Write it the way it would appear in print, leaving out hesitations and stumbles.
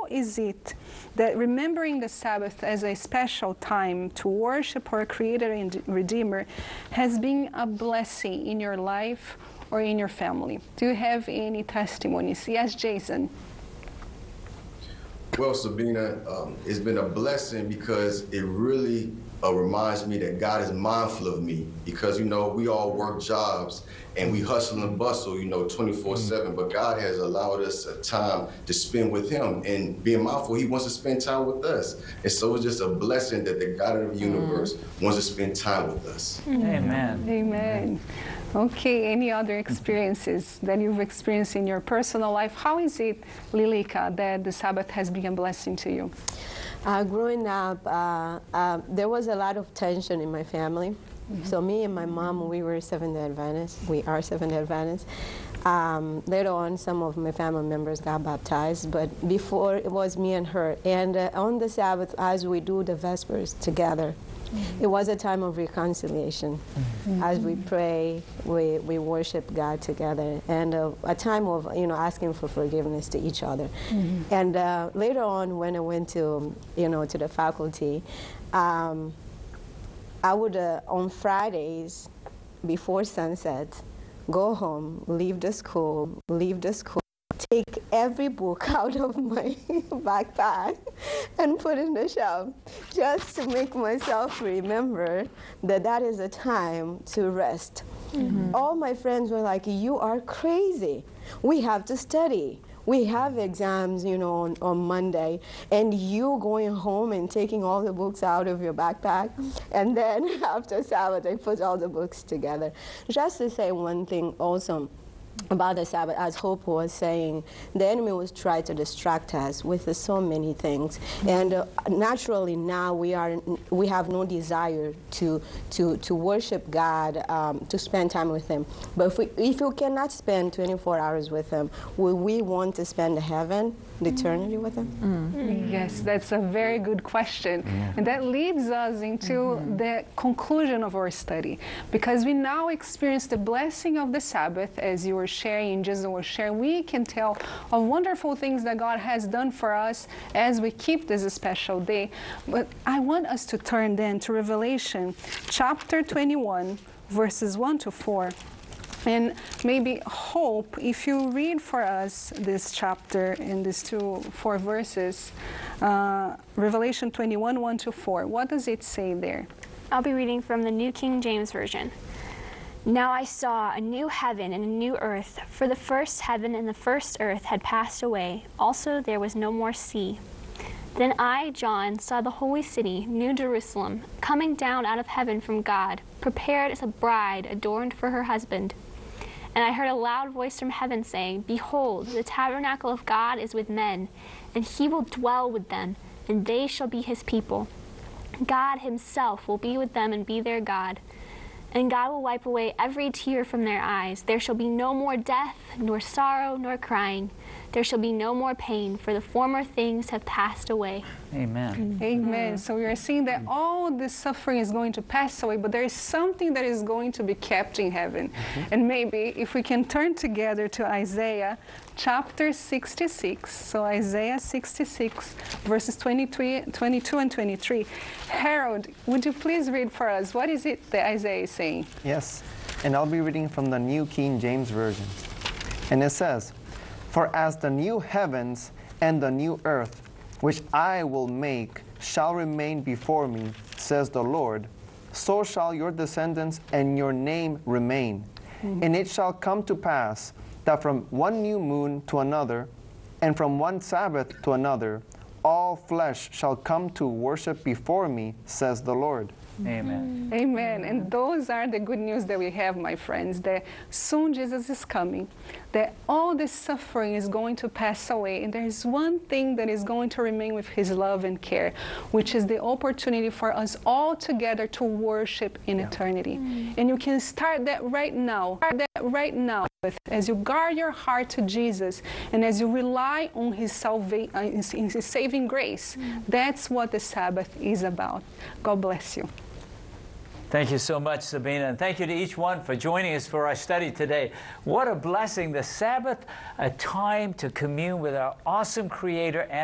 how is it that remembering the Sabbath as a special time to worship our Creator and Redeemer has been a blessing in your life or in your family? Do you have any testimonies? Yes, Jason. Well, Sabina, it's been a blessing because it really reminds me that God is mindful of me, because, you know, we all work jobs and we hustle and bustle, you know, 24/7, but God has allowed us a time to spend with Him, and being mindful, He wants to spend time with us. And so it's just a blessing that the God of the universe wants to spend time with us. Amen. Amen. Okay, any other experiences that you've experienced in your personal life? How is it, Lilika, that the Sabbath has been a blessing to you? Growing up, there was a lot of tension in my family. So me and my mom, we were Seventh-day Adventists. We are Seventh-day Adventists. Later on, some of my family members got baptized, but before it was me and her. And on the Sabbath, as we do the Vespers together, it was a time of reconciliation. As we pray, we worship God together, and a time of, you know, asking for forgiveness to each other. And later on, when I went to, you know, to the faculty, I would, on Fridays, before sunset, go home, leave the school, take every book out of my backpack and put in the shelf, just to make myself remember that that is a time to rest. All my friends were like, "You are crazy. We have to study. We have exams, you know, on Monday, and you going home and taking all the books out of your backpack." And then after Sabbath, I put all the books together. Just to say one thing also about the Sabbath, as Hope was saying, the enemy was trying to distract us with so many things, and naturally now we have no desire to worship God, to spend time with Him. But if you cannot spend 24 hours with Him, will we want to spend heaven, the eternity with Him? Yes, that's a very good question, and that leads us into the conclusion of our study, because we now experience the blessing of the Sabbath, as you were sharing, Jesus was sharing. We can tell of wonderful things that God has done for us as we keep this special day. But I want us to turn then to Revelation chapter 21, verses 1 to 4. And maybe Hope, if you read for us this chapter in these 4 verses, Revelation 21, 1 to 4, what does it say there? I'll be reading from the New King James Version. Now I saw a new heaven and a new earth, for the first heaven and the first earth had passed away. Also there was no more sea. Then I, John, saw the holy city, New Jerusalem, coming down out of heaven from God, prepared as a bride adorned for her husband. And I heard a loud voice from heaven saying, "Behold, the tabernacle of God is with men, and He will dwell with them, and they shall be His people. God Himself will be with them and be their God. And God will wipe away every tear from their eyes. There shall be no more death, nor sorrow, nor crying. There shall be no more pain, for the former things have passed away." Amen. Amen. So we are seeing that all this suffering is going to pass away, but there is something that is going to be kept in heaven. And maybe if we can turn together to Isaiah chapter 66. So Isaiah 66, verses 22 and 23. Harold, would you please read for us? What is it that Isaiah is saying? Yes, and I'll be reading from the New King James Version. And it says, "For as the new heavens and the new earth, which I will make, shall remain before me, says the Lord, so shall your descendants and your name remain. And it shall come to pass that from one new moon to another, and from one Sabbath to another, all flesh shall come to worship before me, says the Lord." Amen. Amen. And those are the good news that we have, my friends, that soon Jesus is coming, that all this suffering is going to pass away, and there is one thing that is going to remain with His love and care, which is the opportunity for us all together to worship in eternity. And you can start that right now. As you guard your heart to Jesus, and as you rely on His saving grace. That's what the Sabbath is about. God bless you. Thank you so much, Sabina, and thank you to each one for joining us for our study today. What a blessing, the Sabbath, a time to commune with our awesome Creator and